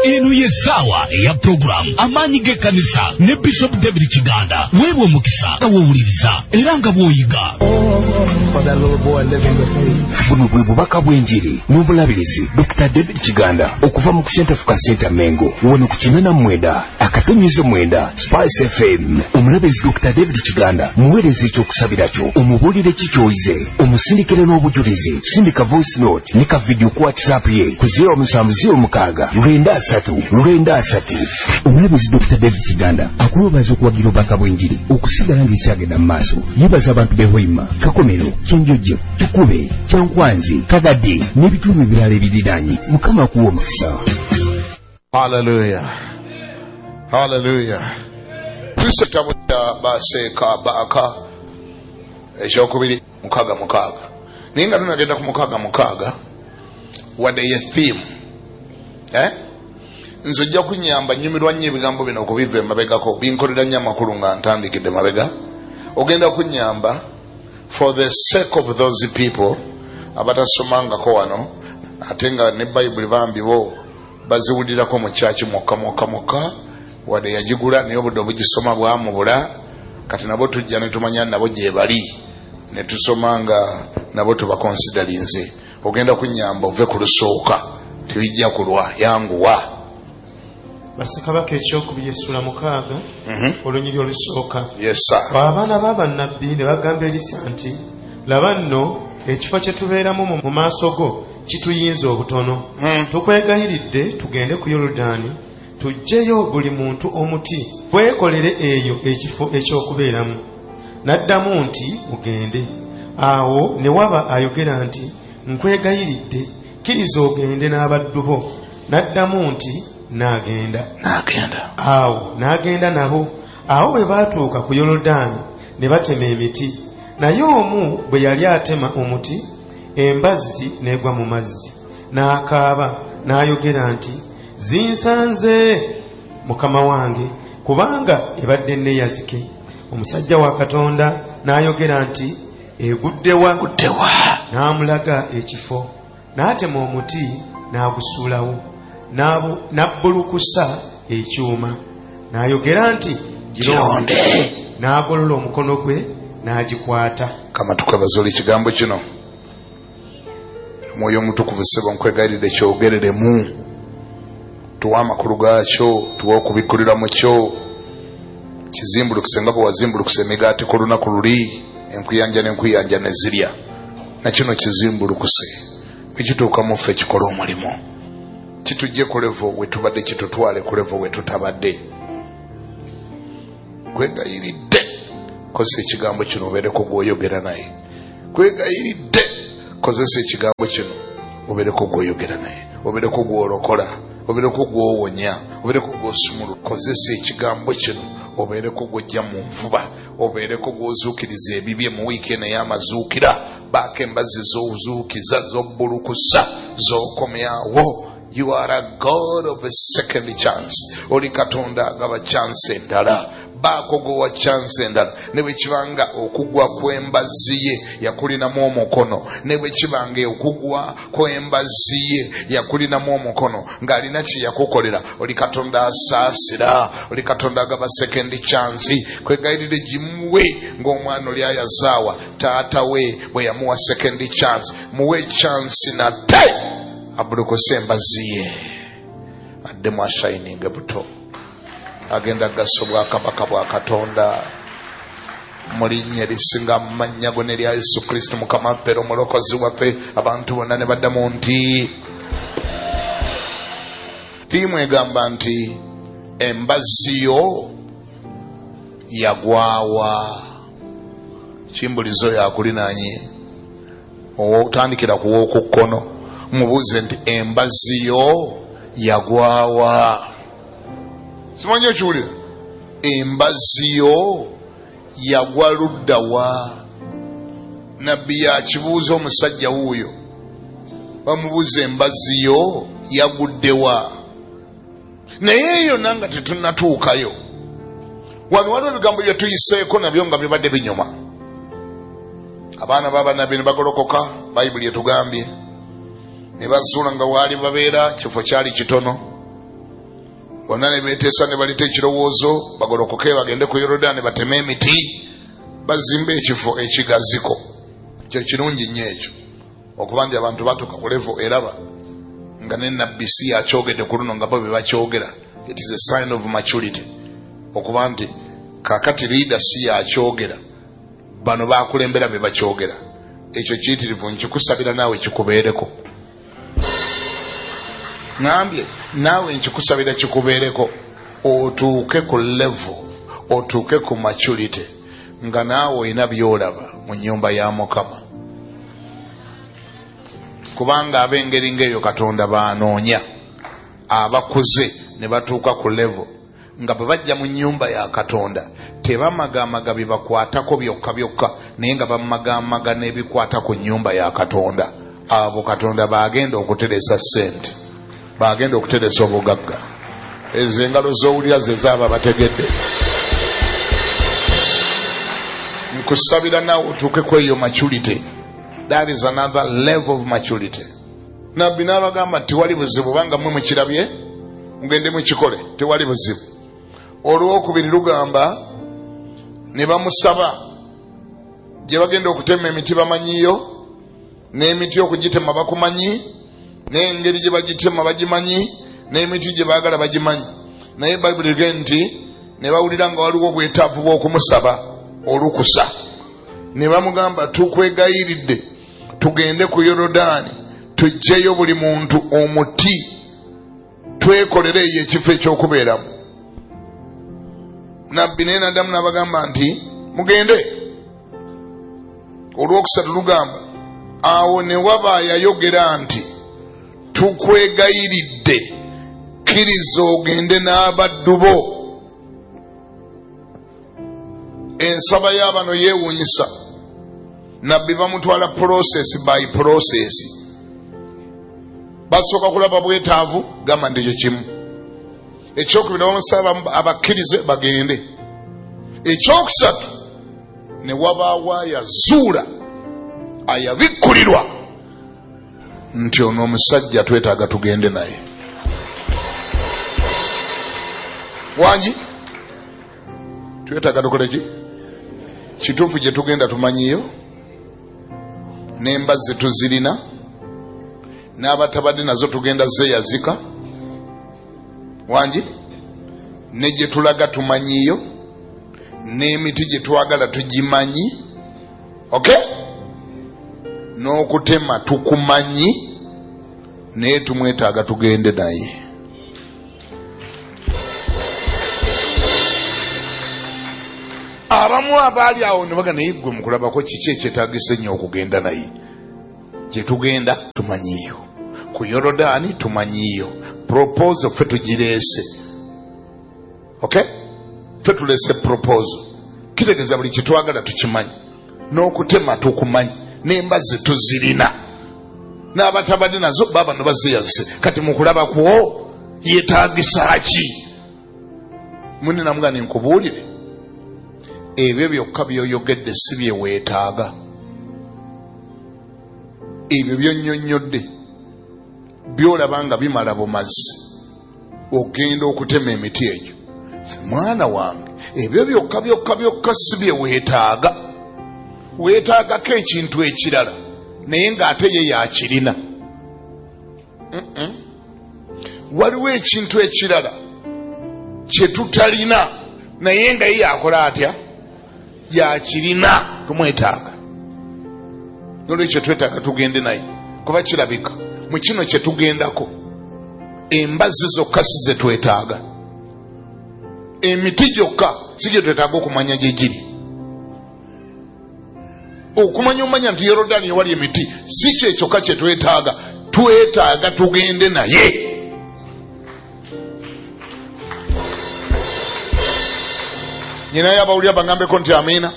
eno yesawa ya program amanyi gekanisa ne Bishop David Kiganda wewe mukisa awuliriza era nga bwoyiga buno bwe bubaka bw'enjiri n'obulabirizi Dr. David Kiganda okuva mu Center for Center Mengo wono ku 89 akatonyize 9 Spice FM. Omulabirizi Dr. David Kiganda muweereza ekyokusabira kyo omubulire kikyoyize omusindikire n'obujulizi sindika voice note ne ka video ku WhatsApp ye ku 0706 omulabirizi Dr. David Kiganda akulobaza okuwagira obubaka bw'enjiri okusigala ng'ekyagenda mu maaso. Yebaza abantu behoima Kakomero, Kyenjojo, Tukube, Kyankwanzi, Kagadi n'ebitundu ebirala ebiriraanye. Mukama akuwa omukisa. Hallelujah. Hallelujah. Tusetabudda baseeka baaka ekyokubiri mukaaga naye nga tunagenda ku mukaaga wadde ye theme nze ojja kunyamba nyumirwa nnyo ebigambo bino okubiva emabegako binkolera nnyo amakulu nga ntandikidde mabega. Ogenda kunyamba for the sake of those people abatasomangako wano ate nga ne Bible bambi bo baziwulirako mu kyaki mwokka wadde yagigula naye obudde obugisoma bwamubula kati nabo tujja ne tumanya nabo gye bali ne tusoma nga nabo tubakonsidalinze. Ogenda kunyamba ove ku lusooka tebijja kulwa yanguwa. Basekabaka ekyokubiri essula 6 olunyiri olusooka. Yes sir. Abaana b'abannabbi ne bagamba Erisa nti laba nno ekifo kye tubeeramu mu maaso go kituyinza obutono. Tukwegayiridde tugende ku Yoludaani tujjeyo buli muntu omuti twekolere eyo ekifo ekyokubeeramu. N'addamu nti mugende. Awo ne waba ayogera nti nkwegayiridde kkiriza ogende n'abaddu bo. N'addamu nti n'agenda. Awo n'agenda nabo. Awo bwe baatuuka ku Yoludaani ne batema emiti. Naye omu bwe yali atema omuti embazzi n'egwa mu mazzi. N'akaaba n'ayogera nti zinsanze mukama wange kubanga ebadde nneeyazike. Omusajja wa Katonda n'ayogera nti eguddewa. N'amulaga ekifo n'atema omuti n'agusuulawo n'abbulukusa ekyuma n'ayogera nti gironde. N'agolola omukono gwe n'agikwata. Kama tukwebaza oli kigambo kino Mwoyo Mutukuvu ssebo nkwegayiridde kyogereremu tuwa amakulu gaakyo tuwa okubikkulira mu kyo kizimbulukise nga bwe wazimbulukisa emigaati ku lunaku luli enkuyanja n'enkuyanja ne zirya na kino kizimbulukuse bikituuka mu ffe kikola omulimu kitujje ku levo we tubadde kitutwale ku levo we tutabadde. Kwegayiridde kozesa ekigambo kino obeereko gw'oyogera naye. Kwegayiridde kozesa ekigambo kino obeereko gw'oyogera naye, obeereko gw'olokola, obeereko gw'owonya, obeereko gw'osumulu. Kozesa ekigambo kino obeereko gw'ojja mu nvuba, obeereko gw'ozuukiriza ebibye mu wiiki eno ey'amazuukira baako embazzi z'ozuukiza z'obbulukusa z'okomyawo. You are a God of a second chance. Oli Katonda agaba chance endala. Baako gowa chance endala. Ne bwe kibanga okugwa kw'embazzi ye yakulinamu omukono. Ne bwe kibanga okugwa kw'embazzi ye yakulinamu omukono. Ng'alina kye yakukolera. Oli Katonda asaasira. Oli Katonda agaba second chance. Kwegayirire gimuwe ng'omwana oli ayazaawa. Taata we bwe yamuwa second chance. Muwe chance nate. Abulukose embazzi ye addemu ashayininge buto agenda gasobwa kabaka bwa Katonda mu linnya erisinga mu mannya go nerya Yesu Kristo Mukama waffe omulokozi waffe. Abantu bonna ne baddamu nti tiimu egamba nti embazzi yo yagwawa. Kimbulizo yakulinaanye otandikira ku w'okukkono mubuuze nti embazzi yo yagwawa. Simanyi ekiwulira? Embazzi yo yagwa ludda wa? Nabbi yakibuuza omusajja wuuyo bamubuuza embazzi yo yaguddewa. Naye eyo nanga tetunnatuukayo. Wano waliwo ebigambo bye tuyiseeko nabyo nga bibadde binyuma. Abaana b'abannabbi ne bagolokoka Bayibuli etugambye ne bazuula nga waali babeera kifo kyali kitono bonna ne beeteesa ne balita ekirowoozo bagolokoke bagende ku Yorodaani bateme emiti bazimbe ekifo ekigaziko. Ekyo kirungi nnyo ekyo okuba nti abantu batuuka ku levo eraba nga ne nabbi si yakyogedde ku luno nga bo be bakyogera. It is a sign of maturity okuba nti kaakati leader si yakyogera bano baakulembera be bakyogera. Ekyo kiyitirivu nkikusabira naawe kikubeereko. Ngambye naawe nkikusabira kikubeereko otuuke ku level, otuuke ku maturity nga naawe olina byolaba mu nnyumba ya Mukama. Kubanga ab'engeri ng'eyo Katonda baanoonya abakuze ne batuuka ku level nga bwe bajja mu nnyumba ya Katonda tebamagamaga bibakwatako byokka byokka naye nga bamagamaga n'ebikwata ku nnyumba ya Katonda. Abo Katonda baagenda okuteresa ssente, baagenda okuteresa obugagga. Ezo engalo z'owulira ze zaaba bategedde. Nkusabira naawe otuuke ku eyo maturity. That is another level of maturity. Nabbi n'abagamba tewali buzibu banga mmwe mukirabye mugende mukikole, tewali buzibu. Olwokubiri lugamba ne bamusaba gye bagenda okutema emiti bamanyiyo, n'emiti okugitema bakumanyi, n'engeri gye bagitema bagimanyi, n'emiti gye baagala bagimanyi. Naye Bayibuli egenda nti ne bawulira nga waliwo obwetaavu bw'okumusaba olukusa. Ne bamugamba tukwegayiridde tugende ku Yorodaani tuggyeyo buli muntu omuti twekolere eyo ekifo ekyokubeeramu. Nabbi naye naddamu n'abagamba nti mugende. Olwokusatu lugamba awo ne waba yayogera nti tukwegayiridde kkiriza ogende n'abaddu bo. Ensaba y'abano yeewuunyisa. Nabbi bamutwala process by process. Basooka kulaba bwetaavu gamba ndi ekyo kimu. Ekyokubiri bamusaba abakkirize bagende. Ekyokusatu ne wabaawo ayazuula ayabikkulirwa nti ono omusajja twetaaga tugende naye. Wangi twetaaga tukole ki? Kituufu gye tugenda tumanyiyo, n'embazzi tuzirina, n'abatabadde nazo tugenda zeeyazika. Wangi ne gye tulaga tumanyiyo, n'emiti gye twagala tugimanyi. Okay? N'okutema tukumanyi, naye tumwetaaga tugende naye. Abamu abaali awo ne bagana naye ggwe mu kulabako kiki ekyetaagisa ennyo okugenda naye. Gye tugenda tumanyiyo, ku Yorodaani tumanyiyo, proposal ffe tugireese. Okay? Ffe tuleese proposal. Kitegeeza buli kitwagala tukimanyi, n'okutema tukumanyi, n'embazzi tuzirina, n'abatabadde nazo baba no baziyazise. Kati mu kulaba kwo yeetaagisa ki? Muni namugani nkubuulire, ebyo byokka by'oyogedde si bye weetaaga. Ebyo by'onnyonnyodde by'olaba nga bimala bumazi ogenda okutema emiti egyo. Mwana wange, ebyo byokka byokka byokka si bye weetaaga. Weetaagako ekintu ekirala naye ng'ate ye yakirina. Waliwo ekintu ekirala kye tutalina naye nga ye yakola atya? Yakirina, tumwetaaga. Nolwekyo twetaaga tugende naye kuba kirabika mu kino kye tugendako embazzi zokka si ze twetaaga, emiti gyokka si gye twetaaga okumanya gye giri. Okumanya omanya nti Yorodaani ewali emiti si kye kyokka kye twetaaga, twetaaga tugende naye. Nyinaye abawulira bangambeko nti amiina.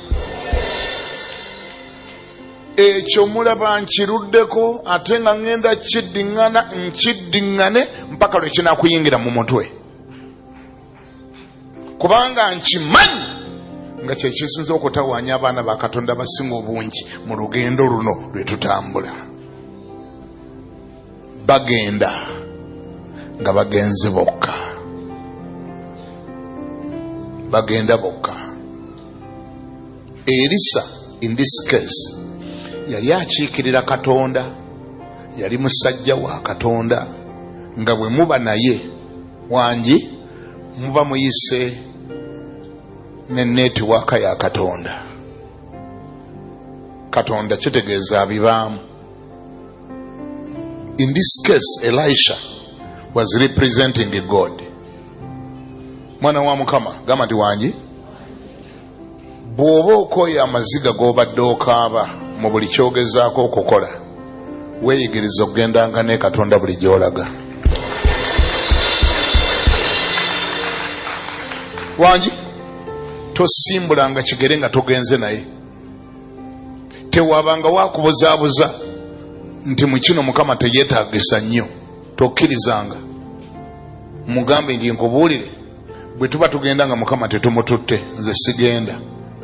Ekyo mulaba nkiruddeko ate nga ngenda nkiddiŋŋane mpaka lwe kinaakuyingira mu mutwe. Kubanga nkimanyi nga kye kisinza okutawaanya abaana ba Katonda basinga obungi mu lugendo luno lwe tutambula. Bagenda nga bagenze bokka. bagenda bokka. Elisa in this case yali akiikirira Katonda, yali musajja wa Katonda, nga bwe muba naye wangi muba muyise ne netiwaaka ya Katonda. Katonda kitegeeza abibaamu. In this case Elisha was representing God. Mwana wa Mukama gamba nti wangi bw'oba okoye amaziga g'obadde okaaba mu buli kyogezaako okukola, weeyigiriza okugendanga ne Katonda buli gy'olaga. Wangi tosimbulanga kigere nga togenze naye. Tewabanga wakubuzaabuza nti mu kino Mukama teyeetaagisa nnyo, tokkirizanga. Mugambe nti nkubuulire, bwe tuba tugenda nga Mukama tetumututte, nze sigenda.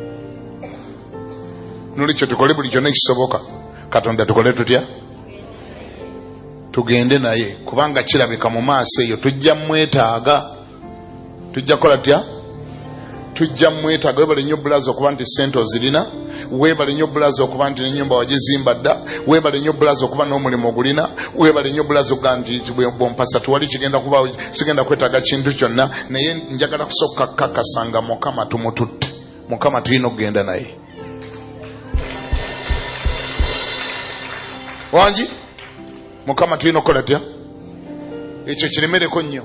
Nolikyo tukole buli kyonna ekisoboka Katonda tukole tutya? Tugende naye, kubanga kirabika mu maaso eyo tujja mwetaaga. Tujja kola tutya? Tujja mwetaaga. Weebale nnyo bulazi okuba nti ssente ozirina, weebale nnyo bulazi okuba nti n'ennyumba wagizimba dda, weebale nnyo bulazi okuba n'omulimu ogulina, weebale nnyo bulazi okuba nti bw'ompasa tuwali kigenda kuba sigenda kwetaaga kintu kyonna, naye njagala kusooka kakasanga Mukama tumututte. Mukama tulina okugenda naye. Wangi Mukama tulina okukola tutya? Ekyo kiremereko nnyo.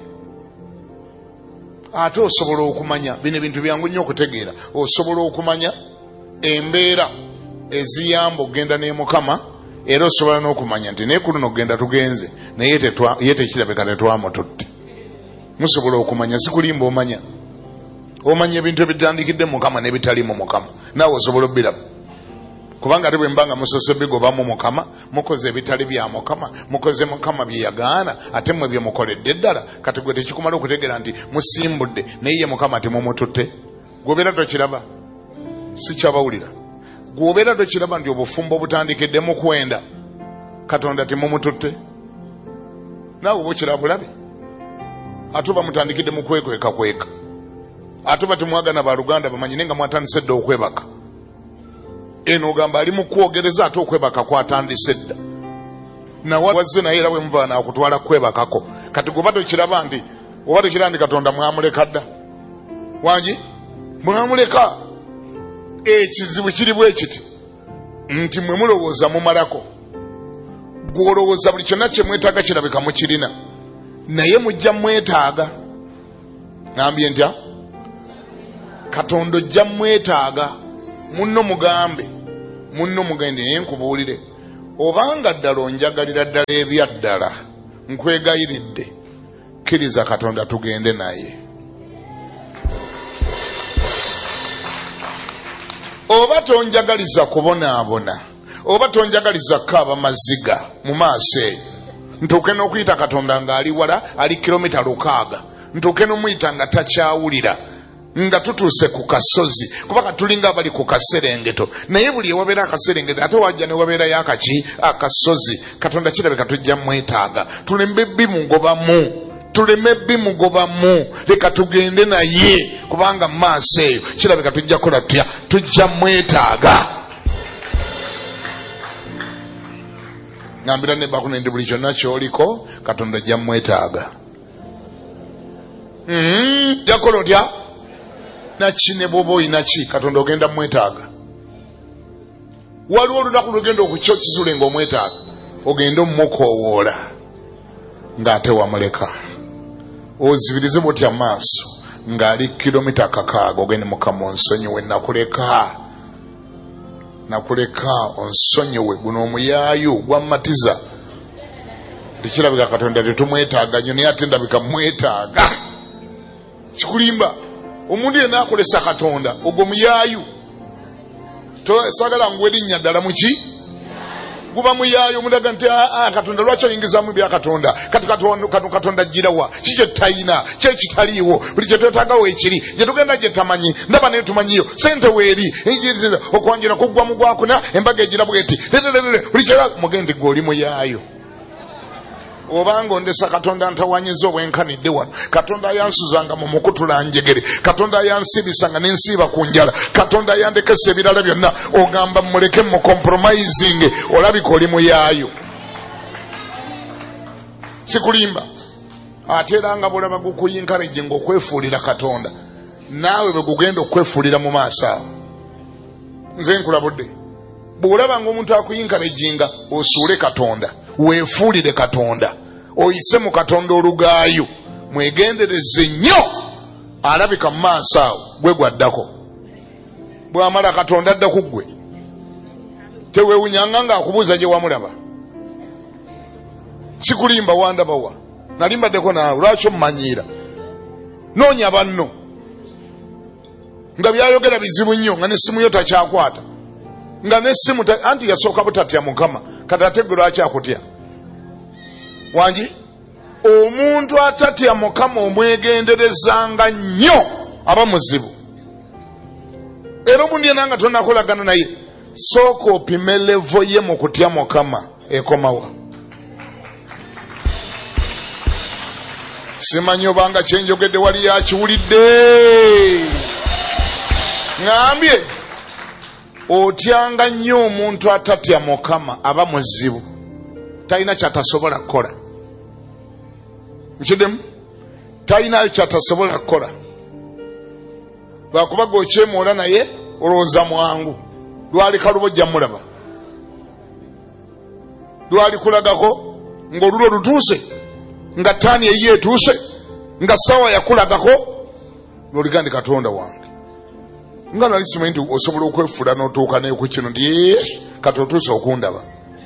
Ate osobola okumanya bino ebintu byangu nnyo okutegeera. Osobola okumanya embeera eziyamba okugenda ne Mukama, era osobola n'okumanya nti naye kuno okugenda tugenze naye tekirabika tetwamututte. Musobola okumanya, sikulimba omanya. Omanya ebintu ebitandikidde Mukama n'ebitali mu Mukama, naawe osobola obbiraba. Kubanga ate bwe mbanga musose bigoba mu Mukama, mukoze ebitali bya Mukama, mukoze Mukama bye yagaana, ate mwe bye mukoledde ddala, kati gwe tekikumala okutegeera nti musimbudde naye ye Mukama temumututte. Gwobeera tokiraba, si kyabawulira. Gwobeera tokiraba nti obufumbo obutandikidde mu kwenda Katonda temumututte. Naawe oba okiraba bulabe. Ate oba mutandikidde mu kwekweka. Ate oba temwagana baluganda bamanyine nga mwatandise dda okwebaka. Eno ogamba ali mu kwogereza ate okwebaka kwatandise dda. Nawe wazze naye era bwe muva naakutwala kwebakako. Kati gwe oba tokiraba nti Katonda mwamuleka dda. Wangi mwamuleka. Ekizibu kiri bwe kiti nti mwe mulowooza mumalako. Gw'olowooza buli kyonna kye mwetaaga kirabika mukirina, naye mujja mwetaaga. Ngambye ntya? Katonda ojja mwetaaga. Munno mugende naye nkubuulire, obanga ddala onjagalira ddala ebya ddala, nkwegayiridde kkiriza Katonda tugende naye. Oba tonjagaliza kubonaabona, oba tonjagaliza kukaaba maziga mu maaso eyo, ntuuke n'okuyita Katonda ng'ali wala, ali kilomita 600, ntuuke n'omuyita nga takyawulira, nga tutuuse ku kasozi, kubanga tulinga abali ku kaserengeto. Naye buli ewabeera akaserengeto ate wajja ne wabeerayo akasozi. Katonda kirabika tujja mwetaaga. Tuleme bimugobamu, leka tugende naye, kubanga mu maaso eyo kirabika tujja kola tutya? Tujja mwetaaga. Ngambira ne bakunendi buli kyonna kyoliko Katonda ajja mwetaaga. Jakola otya? Nakine bwoba olina ki Katonda ogenda mwetaaga. Waliwo olunaku lwogenda okukizule ng'omwetaaga, ogenda omumukoowoola ng'ate wamuleka. Ozibirize bwotya maaso ng'ali kilomita 600, ogende Mukama onsonyiwe, nakuleka onsonyiwe. Guno omuyaayu gwammatiza. Tikirabika Katonda tetumwetaaga nnyo, naye ate ndabika mwetaaga. Sikulimba. Omuntu yenna akolesa Katonda ogwo muyaayu. Sagala ngwe linnya ddala muki? Guba muyaayu. Omundaga nti Katonda lwaki oyingizamu bya Katonda? Kati Katonda ajjirawa? Kikyo tayina, kye kitaliiwo. Buli kye twetaagawo ekiri, gye tugenda gye tamanyi, ndaba naye tumanyiyo. Sente weeri, okwanjira kuggwa mu gwakuna, embaga egira bweti. Buli kye mugende gwe oli muyaayu. obanga ondesa katonda ntawanyiza obwenkanidde wano, katonda yansuzanga mu mukutula njegere, katonda yansibisanga nensiiba ku njala, katonda yandekesa ebirala byonna, ogamba muleke mu compromising, olabika oli muyaayo. Sikulimba. Ate era nga bwolaba gukuyinkarejje ng'okwefuulira katonda, naawe bwe gugenda okwefuulira mu maaso awo. Nze nkulabudde. Bw'olaba ng'omuntu akuyinkarejjinga, osuule katonda, weefuulire katonda, oyise mu katonda olugaayo, mwegendereze nnyo, alabika mu maaso awo gwe gwaddako. Bw'amala katonda adda ku ggwe. Teweewunyanga ng'akubuuza gye wamulaba. Sikulimba wandaba wa. Nali mbaddeko naawe, lwaki omumanyiira? Noonya banno. Nga byayogera bizibu nnyo, nga n'essimu yo takyakwata. Nga n'essimu anti yasooka butatya Mukama, kati ate gwe lwaki akutya? Wangi? Omuntu atatya Mukama omwegenderezanga nnyo aba muzibu. Era obundi yenna nga tonakolagana naye, sooka opime levo ye mu kutya Mukama ekomawa. Simanyi obanga kyenjogedde wali yakiwulidde. Ngambye otyanga nnyo omuntu atatya Mukama aba muzibu, talina kyatasobola kukola. Nkiddemu? Talina kyatasobola kukola. Lwakuba g'okyemoola naye olowooza mwangu, lwalika lubojja mulaba, lwalikulagako ng'olulo lutuuse, nga taani eyo etuuse, nga ssaawa yakulagako, n'oligandi Katonda wange. Nga nali simanyi nti osobola okwefuula n'otuuka naye ku kino nti kati otuuse okundaba.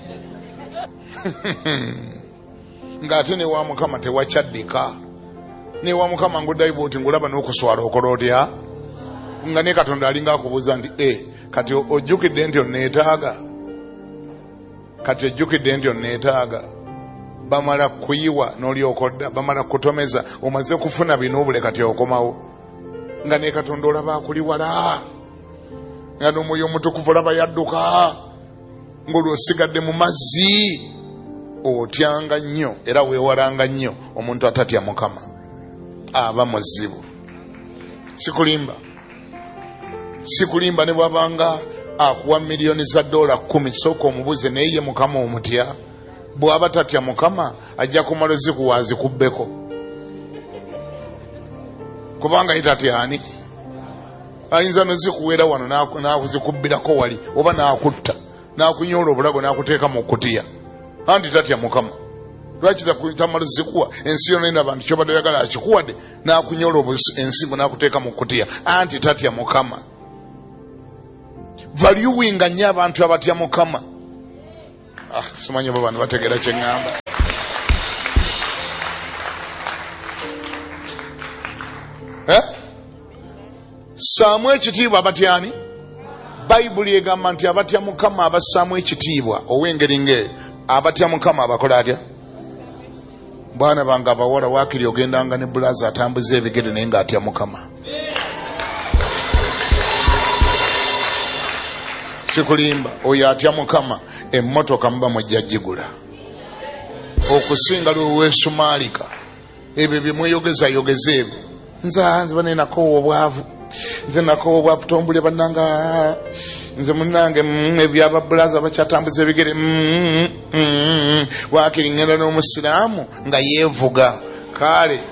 Ng'ate ne wa Mukama tewakyaddika. Ne wa Mukama ng'oddayo bw'oti ng'olaba n'okuswala okola otya? Nga ne Katonda alinga akubuuza nti kati ojjukidde nti onneetaaga? Kati ojjukidde nti onneetaaga? Bamala kuyiwa n'olyoka odda, bamala kutomeza, omaze kufuna bino obule kati okomawo. Nga ne Katonda olaba akuli wala, nga n'Omwoyo Omutukuvu olaba yadduka, ng'olwosigadde mu mazzi. Otyanga nnyo era weewalanga nnyo omuntu atatya Mukama aba muzibu. Sikulimba. Sikulimba ne bwabanga akuwa miliyoni za $10, sooka omubuuze naye ye Mukama omutya. Bw'aba tatya Mukama ajja kumala zikuwa zikubbeko. Kubanga itatya ani? Ayinza nozikuweera wano n'akuzikubbirako wali, oba n'akutta, n'akunyoola obulago n'akuteeka mu kkutiya. Anti tatya Mukama. Lwaki tamala zikuwa? Ensi yonna ena abantu kyobadde oyagala akikuwadde, n'akunyoola ensigo n'akuteeka mu kkutiya. Anti tatya Mukama. Valuwinga nnyo abantu abatya Mukama. Simanyi oba bano bategeera kye ŋŋamba. Ssaamu ekitiibwa abatyani? Bayibuli egamba nti abatya Mukama abassaamu ekitiibwa ow'engeri ng'eyo, abatya Mukama abakola atya? Bwana bange abawala waakiri ogendanga ne bulaza atambuza ebigere naye ng'atya Mukama. Sikulimba. Oyo atya Mukama emmotoka muba mujja gigula. Okusinga lweweesumaalika. Ebyo bye mweyogeza ebyo. Nze banenakoowa obwavu. Nze nakoowa obwavu tombule bannanga. Nze munnange ebyababulaza bakyatambuza ebigere. Waakiri ngenda n'omusiraamu nga yeevuga. Kale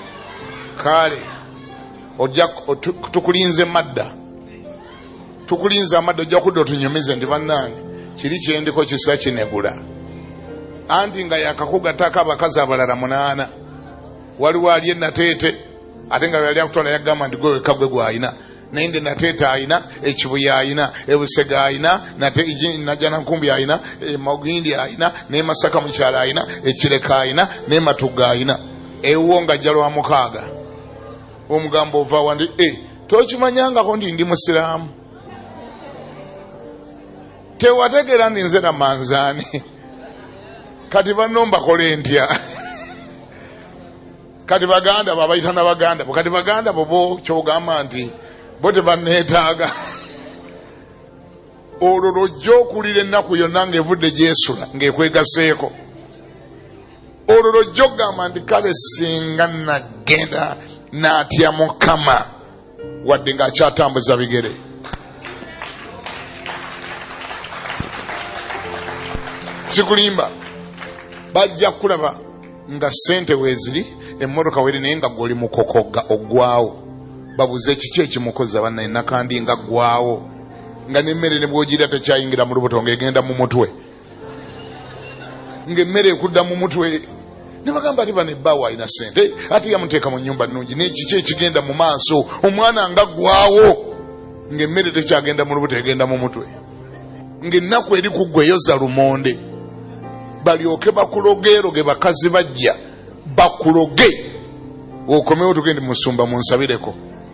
tukulinze madda. Tukulinza amadde ojja kudda otunyumize nti bannange kiri kyendiko kisa kinegula. Anti nga yakakugatako abakazi abalala 8. Waliwo ali enateete ate nga yali akutwala yagamba nti gwe wekka gwe gw'ayina. Naye nge nateete ayina, ekibuya ayina, ebusega ayina, najjanankumbi ayina, magindi ayina, ne Masaka mukyala ayina, ekireka ayina, ne Matugga ayina. Ewo nga ajja lwa 6. Omugambo ova wandi tokimanyangako ndi ndi musiraamu. Tewategeera ndi nze namanzaani. Kati banno mbakole ntya? Kati baganda babayita na baganda bo. Kati baganda bo kyogamba nti bo tebanneetaaga. Olwo lw'ojja okulira ennaku yonna ng'evudde gy'esula ng'ekwegaseeko. olwo lojja ogamba nti kale singa nagenda n'atya Mukama wadde ng'akyatambuza bigere. Sikulimba bajja kulaba nga ssente weeziri, emmotoka weri naye nga gwoli mukokoga oggwawo. Babuze kiki ekimukoza bannaye nakandi nga ggwawo, nga n'emmere ne bw'ogira tekyayingira mu lubuto ng'egenda mu mutwe, ng'emmere ekudda mu mutwe. Ne bagamba ati bano ebbaawo alina ssente ate yamuteeka mu nnyumba nnungi, n'ekiki ekigenda mu maaso, omwana nga ggwawo ng'emmere tekyagenda mu lubuto egenda mu mutwe, ng'ennaku eri ku ggwe eyoza lumonde. Balyoke bakulogeeroge bakazi bajja bakuloge okomewo tugende musumba munsabireko,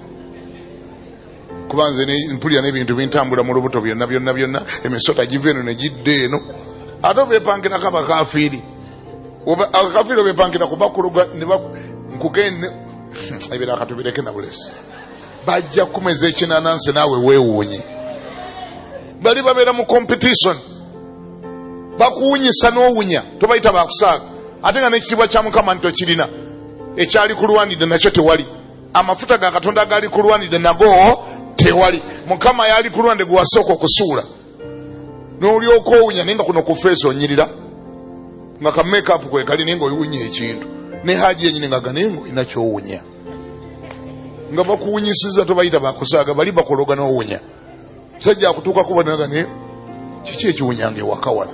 kuba nze mpulira n'ebintu bintambula mu lubuto byonna emisota giva eno ne gidda eno. Ate obeepangira kaba kafiiri akafiiri obeepangira kubakuloga nkugende ebiraka tubireke na bulesi. Bajja kumeza ekinanansi naawe weewuunye. Bali babeera mu competition, bakuwunyisa n'owunya, tobayita bakusaaga. Ate nga n'ekitiibwa kya Mukama nti tokirina, ekyali kulwanidde nakyo tewali, amafuta ga Katonda agali kulwanidde nago tewali. Mukama yali kulwanidde gwe wasooka okusuula n'olyoka owunya, naye nga kuno ku feesi onyirira nga ka make-up kwe kali naye nga owunya ekintu, ne haji yenyini nga ganengo ina kyowunya. Nga bakuwunyisiza tobayita bakusaaga, bali bakologa n'owunya. Sajja akutuuka kubonaga ne kiki ekiwunyanga ewaka wano,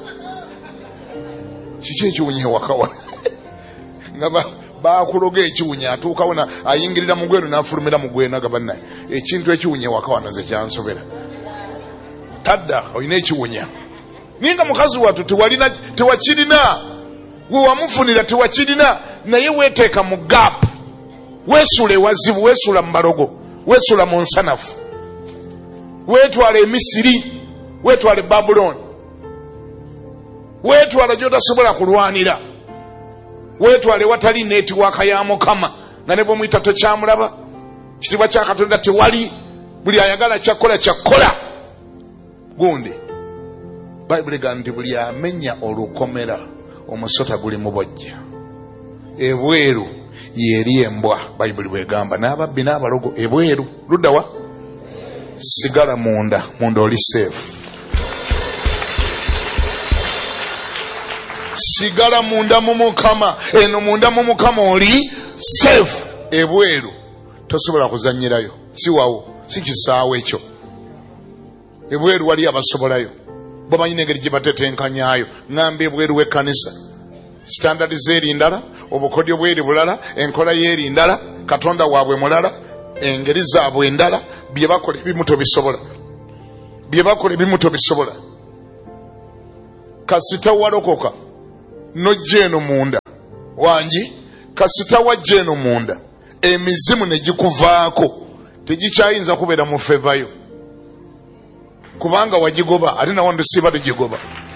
kiki ekiwunya ewaka wano nga bakuloga ekiwunya, atuukawo ayingirira mu gwero n'afulumira mu gwenaga bannaye ekintu ekiwunya ewaka wano ze kyansobera. Tadda olina ekiwunya naye nga mukazi wattu tewakirina, we wamufunira tewakirina, naye weeteeka mu gaapu, weesula ewazibu, weesula mu balogo, weesula mu nsanafu, weetwala e Misiri, weetwala e Babuloni, weetwala gy'otasobola kulwanira, weetwala ewatali neetiwaaka ya Mukama nga ne bw'omuyita tokyamulaba. Kitiibwa kya Katonda tewali, buli ayagala kyakkola kyakkola. Gundi Bayibuli egamba nti buli amenya olukomera omusota guli mubojja, ebweru yeri embwa. Bayibuli bwegamba n'ababbi n'abalogo ebweru luddawa, sigala munda oli safe. Sigala munda mu Mukama, eno munda mu Mukama oli safe. Ebweru tosobola kuzanyirayo, si wawo, si kisaawe ekyo. Ebweru wali abasobolayo, bamanyi n'engeri gye batetenkanyaayo. Ngamba ebweru w'ekkanisa standard z'eri ndala, obukodyo bw'eri bulala, enkola y'eri ndala, Katonda waabwe mulala, engeri zaabwe endala. Bye bakola ebimu tobisobola, bye bakola ebimu tobisobola. Kasita walokoka nojja eno munda wangi, kasita wajja eno munda, emizimu ne gikuvaako, tegikyayinza kubeera mu fevayo, kubanga wagigoba ate nawo ndisiba tegigoba.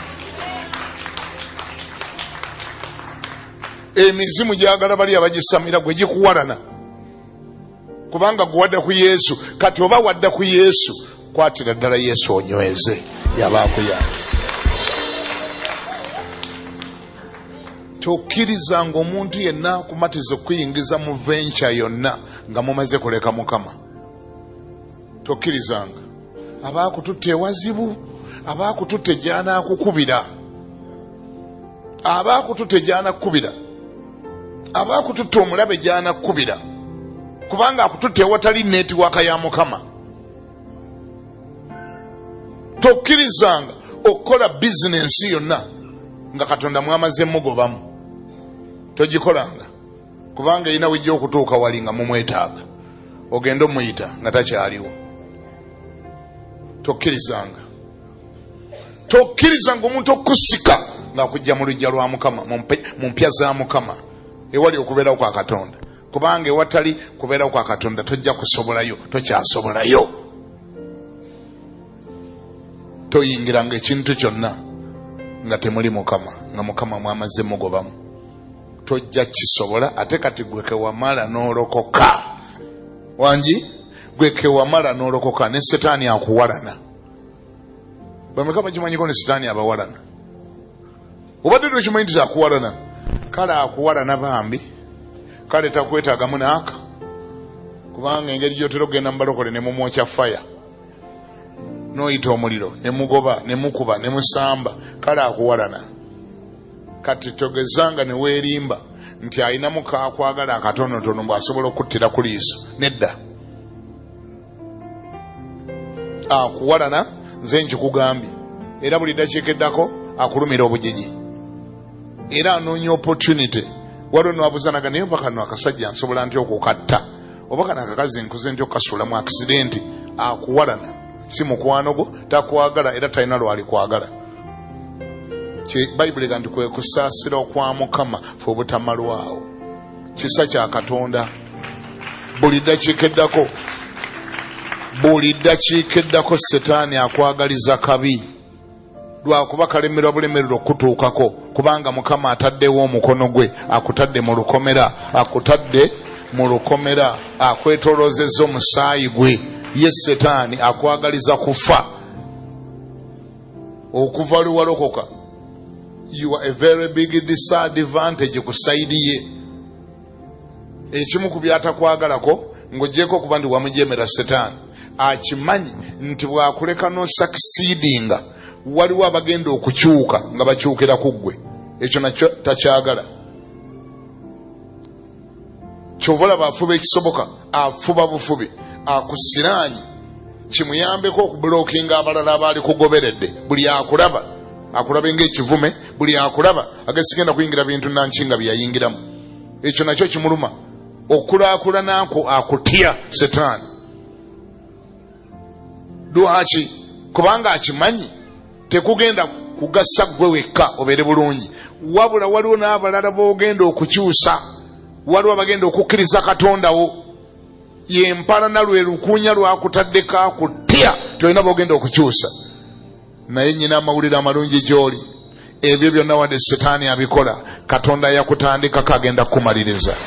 Emizimu gyagala bali abagisamira gwe gikuwalana, kubanga guwadde ku Yesu. Kati oba wadde ku Yesu, kwatira ddala Yesu onyweze, yabaakuyamba. Tokkirizanga omuntu yenna akumatiza okuyingiza mu venture yonna nga mumaze kuleka Mukama. Tokkirizanga. Abaakututte ewazibu, abaakututte gy'anaakukubira, abaakututte gy'anaakukubira, abaakututte omulabe gy'anaakukubira, kubanga akututte ewatali neetiwaaka ya Mukama. Tokkirizanga okukola bizinensi yonna nga Katonda mwamaze mugobamu. Togikolanga, kubanga erina wijja okutuuka wali nga mumwetaaga, ogenda omuyita nga takyaliwo. Tokkirizanga. Tokkirizanga omuntu okusika ng'akujja mu luggya lwa Mukama, mu mpya za Mukama, ewali okubeerawo kwa Katonda, kubanga ewatali kubeerawo kwa Katonda tojja kusobolayo, tokyasobolayo. Toyingiranga ekintu kyonna nga temuli Mukama, nga Mukama mwamaze mugobamu. Tojja kisobola. Ate kati gwe kewamala n'olokoka wangi, gwe kewamala n'olokoka, ne Setaani akuwalana. Bameka bakimanyiko ne Setaani abawalana? Obadde tokimanyi nti akuwalana? kale akuwalana bambi kale takwetaagamu naaka kubanga engeri gyotera okugenda mu balokole ne mumwokya faya n'oyita omuliro ne mugoba ne mukuba ne musamba kale akuwalana kati togezanga ne weerimba nti ayinamu kakwagala akatonotono bw'asobola okuttira ku liiso nedda akuwalana nze nkikugambye era buli ddakiika eddako akulumira obujiji era anoonya opportunity waliwo nwabuzanaga naye oba kano akasajja nsobola nti okukatta oba kano akakazi nkuze nti okukasuula mu akisidenti. Akuwalana si mukwano gwo takwagala era talina lwali kwagala. Bayibuli ganti kwe kusaasira okwa Mukama fe obutamalwawo kisa kya Katonda. Buli ddakiika eddako Setaani akwagaliza kabi lwakuba kalemerwa bulemerero okutuukako kubanga Mukama ataddewo omukono gwe akutadde mu lukomera akwetolozezza omusaayi gwe. Ye Setaani akwagaliza kufa okuva luwalokoka. You are a very big disadvantage ku saidi ye. Ekimu ku byatakwagalako ng'ogyeko kuba ndi wamujemera Setaani akimanyi nti bwakuleka no succeedinga waliwo abagenda okukyuka nga bakyukira ku ggwe. Ekyo nakyo takyagala. Kyovola bafuba ekisoboka afuba bufubi akusiraanyi kimuyambeko okubulookinga abalala abaali kugoberedde. Buli akulaba ng'ekivume, buli akulaba agasigenda kuyingira bintu nankinga byayingiramu. Ekyo nakyo kimuluma. Okulaakulana ako akutya Setaani. Lwaki? Kubanga akimanyi tekugenda kugasa gwe wekka obeere bulungi, wabula waliwo n'abalala boogenda okukyusa, waliwo abagenda okukkiriza Katondawo. Yempalana lwe lukuunya lwakutaddeko akutya, tolina boogenda okukyusa. Naye nnyina amawulire amalungi gy'oli, ebyo byonna wadde Setaani abikola, Katonda yakutandikako agenda kukumaliriza.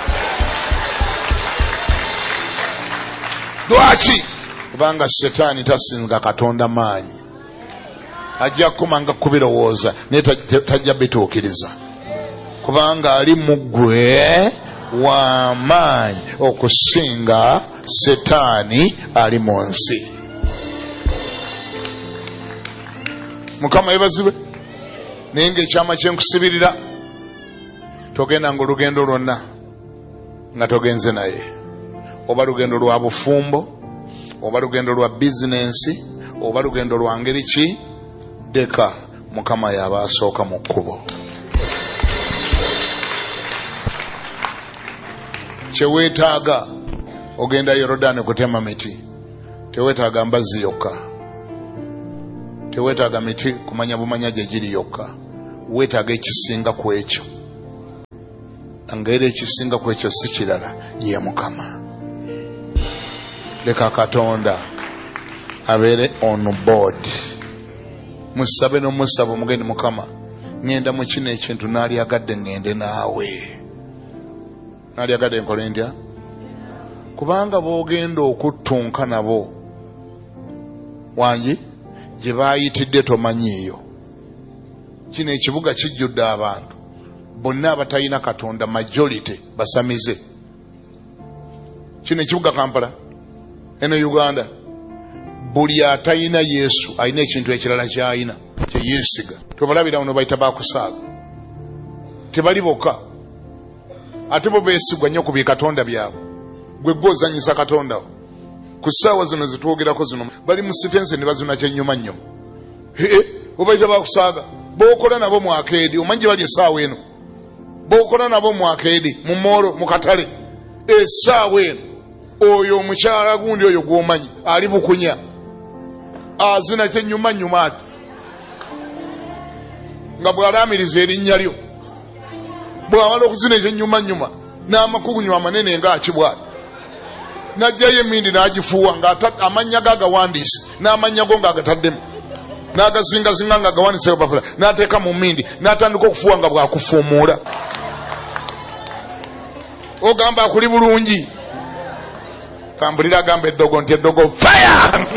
Lwaki? Kubanga Setaani tasinga Katonda maanyi. Ajja kumanga kubirowooza naye tajja bituukiriza kubanga ali mu ggwe w'amaanyi okusinga Setaani ali mu nsi. Mukama yebazibwe. Naye ng'ekyama kyenkusibirira togenda ng'olugendo lwonna nga togenze naye, oba lugendo lwa bufumbo, oba lugendo lwa bizinensi, oba lugendo lwa ngeri ki, deka Mukama yaba asooka mu kkubo. Kyeweetaaga ogenda Yorodaani kutema miti, teweetaaga mbazzi yokka, teweetaaga miti kumanya bumanya gye giri yokka, weetaaga ekisinga ku ekyo. Angeri ekisinga ku ekyo si kirala, ye Mukama. Leka Katonda abeere on board. Musabe n'omusaba omugeni Mukama, ngenda mu kino ekintu n'alyagadde ngende naawe. N'alyagadde nkole ndya? Kubanga boogenda okuttunka nabo wangi gye baayitidde tomanyiiyo. Kino ekibuga kijjudde abantu bonna abatalina Katonda, majority basamize. Kino ekibuga Kampala, eno Uganda, buli atalina Yesu alina ekintu ekirala ky'alina kye yeesiga. Tobalabira wano bayita bakusaaga, tebali bokka, ate bo beesigwa nnyo ku bikatonda byabwe. Gwe gw'ozanyisa Katonda wo. Ku ssaawa zino zitwogerako zino bali mu sitensi ne bazina kyennyuma nnyo. Obayita bakusaaga, bookola nabo mu akeedi, omanyi gye bali essaawa eno, bookola nabo mu akeedi, mu moolo, mu katale, essaawa eno. Oyo omukyala gundi oyo gw'omanyi ali bukunya, azina kyennyuma ati nga bw'alaamiriza erinnya lyo, bw'amala okuzina ekyennyuma n'amakugunyu amanene ng'akibwati, n'ajjayo emmindi n'agifuuwa ng'amannya ge agawandiise n'amannya go ng'agataddemu, n'agazingazinga ng'agawandiise bapapula, n'ateeka mu mmindi n'atandika okufuuwa nga bw'akufuumuula. Ogamba akuli bulungi. Kambulira agamba eddogo nti eddogo fire.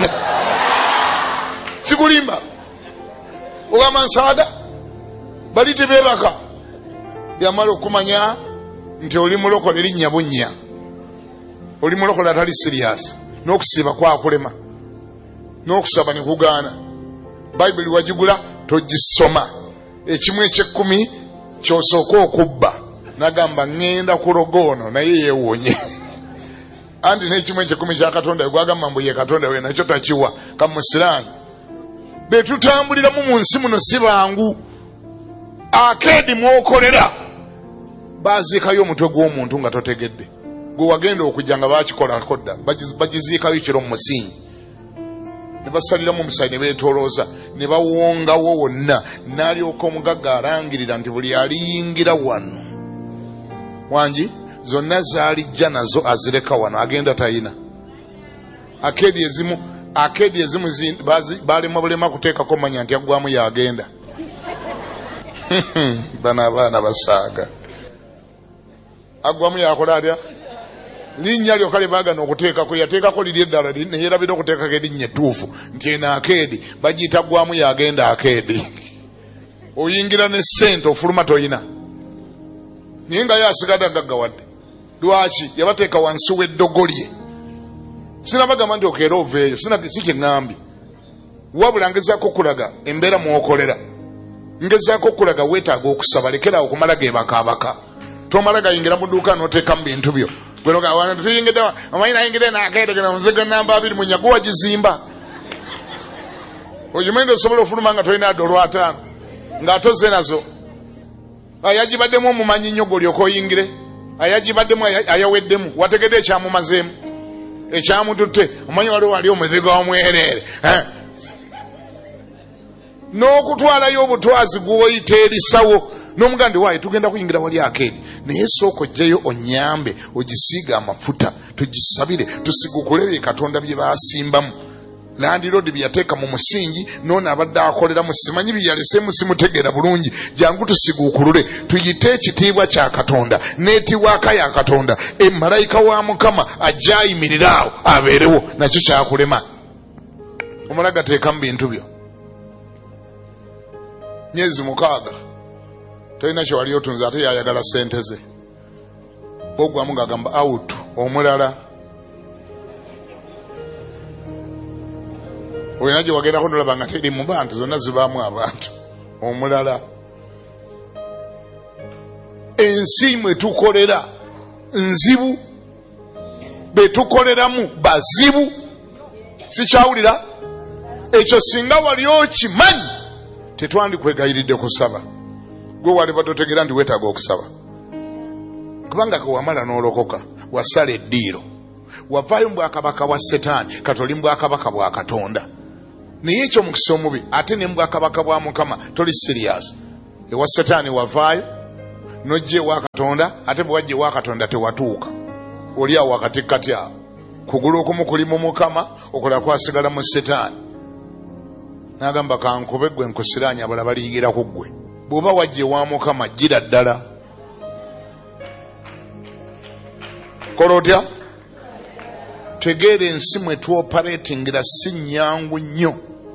Sikulimba. Ogamba nsaada. Bali tebeebaka. yamala okumanya nti oli mulokole linnya bunnya, oli mulokole atali serious, n'okusiiba kwakulema, n'okusaba ne kugaana. Bayibuli wagigula togisoma, ekimu eky'ekkumi ky'osooka okubba. Nagamba ngenda kulogoono naye yeewonye. Andi n'ekimu eky'ekkumi kya Katonda gwagamba mbu ye Katonda we nakyo takiwa kamusiranga. Be tutambuliramu mu nsi muno si bangu. Akeedi mwokolera baziikayo omutwe gw'omuntu nga totegedde. Gwe wagenda okujja nga bakikolako dda bagiziikayo kiro mu musingi, ne basaliramu omusaayi ne beetolooza ne bawongawo wonna. N'alyoka omugagga alangirira nti buli aliyingira wano wangi zonna zaalijja nazo azireka wano, agenda tayina. Akeedi ezimu balema bulema kuteekako manya nti aggwamu yagenda. Bano abaana basaaga. Aggwamu yakola atya? Linnya lyokka lye baagana okuteekako yateekako liri eddala ne yeerabira okuteekako erinnya ettuufu nti eno akeedi bagiyita aggwamu yagenda akeedi. Oyingira ne ssente ofuluma toyina. Naye nga yasigadde agaggawadde. Lwaki? Yabateeka wansi w'eddogo lye. Sinabagamba nti okeera oveeyo, si kye ŋŋambye. Wabula ngezaako okulaga embeera mw'okolera. Ngezaako okulaga weetaaga okusaba, lekera okumala ge bakaabaka. Tomala gayingira mu dduuka n'oteeka mu bintu byo. Gwenoga wana tuyingidde amayina ayingidde n'akeetegera nzega namba 2 mu nyago wagizimba. Ojimanyi osobola ofuluma nga tolina $5 ng'atoze nazo. Ayagibaddemu omumanyi nnyo gw'olyoka oyingire. Ayagibaddemu ayaweddemu wategedde ekyamumazeemu ekyamututte. Omanyi waliwo wali omuzigo omwereere n'okutwalayo obutwazi gw'oyita erisawo n'omugandi waayo tugenda kuyingira wali akeedi naye sooka ojjeyo onyambe ogisiiga amafuta tugisabire tusigukule Katonda bye baasimbamu. Landiroodi bye yateeka mu musingi n'ono abadde akoleramu simanyi bye yaleseemu simutegeera bulungi. Jangu tusiguukulule tuyite ekitiibwa kya Katonda n'etiibwaka ya Katonda. Malayika wa Mukama ajja ayimirira awo abeerewo, nakyo kyakulema. Omulaga teeka mu bintu byo. Myezi 6 tolina kye wali otunze ate yayagala ssente ze. Ogwamu ng'agamba out omulala. Olina gye wagendako nolaba nga teri mu bantu zonna zibaamu abantu. Omulala. Ensi mwe tukolera nzibu, be tukoleramu bazibu. Sikyawulira ekyo singa wali okimanyi tetwandikwegayiridde kusaba. Gwe wali batotegera nti weetaaga okusaba. Kubanga ke wamala n'olokoka wasala eddiiro. Wavaayo mu bwakabaka bwa Setaani kati oli mu bwakabaka bwa Katonda. Naye ekyo mukisa omubi ate ne mu bwakabaka bwa Mukama toli serious. Ewa Setaani wavaayo n'ojja ewa Katonda, ate bwe wajja ewa Katonda tewatuuka. Oli awo wakatikkati awo. Kugulu okumu kuli mu Mukama, okulala kwasigala mu Setaani. N'agamba kankube ggwe nkusiraanya abala baliyingira ku ggwe. Bw'oba wajja ewa Mukama gira ddala. Kola otya? Tegeera ensi mwe tuoperatingira si nnyangu nnyo.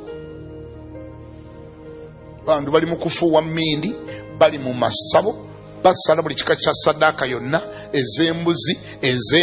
Bantu bali mu kufuuwa mmindi, bali mu masabo, basala buli kika kya ssaddaaka yonna, ez'embuzi,